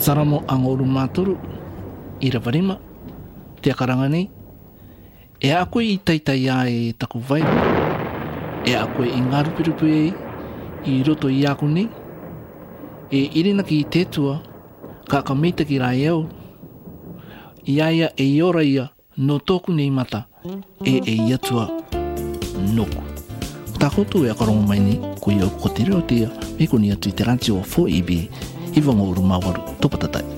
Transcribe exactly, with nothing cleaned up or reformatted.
Saramo ang uru maturu ira varima te akaranga nei. E a koe i taitai a e taku vai. E a koe i ngarupirupu e i roto i aku nei. E irina ki i tētua ka ka meita ki rai au. I aia e i ora ia no tōku nei mata e e i atua noku. Takotu e akarongo mai ni ko i au ko te reo tia me ko ni atu i te ranti o fo i bi i wango uru mawaru topatatai.